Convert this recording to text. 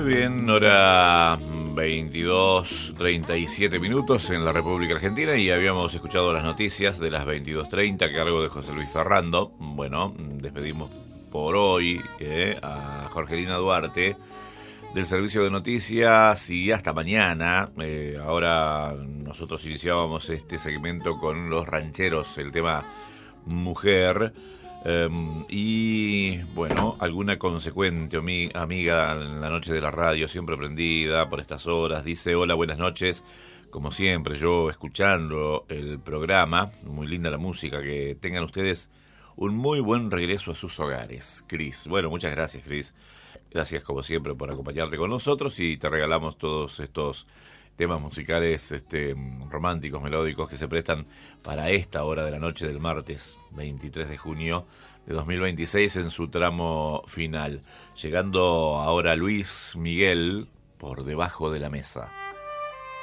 bien, hora 22:37 en la República Argentina y habíamos escuchado las noticias de las 22:30 a cargo de José Luis Ferrando. Bueno, despedimos por hoy a Jorgelina Duarte del servicio de noticias y hasta mañana. Ahora nosotros iniciábamos este segmento con los rancheros, el tema mujer. Y bueno, alguna consecuente amiga en la noche de la radio, siempre prendida por estas horas, dice: hola, buenas noches, como siempre, yo escuchando el programa, muy linda la música, que tengan ustedes un muy buen regreso a sus hogares. Cris, bueno, muchas gracias, Cris, gracias como siempre por acompañarte con nosotros y te regalamos todos estos temas musicales románticos, melódicos que se prestan para esta hora de la noche del martes 23 de junio de 2026 en su tramo final. Llegando ahora Luis Miguel, Por debajo de la mesa.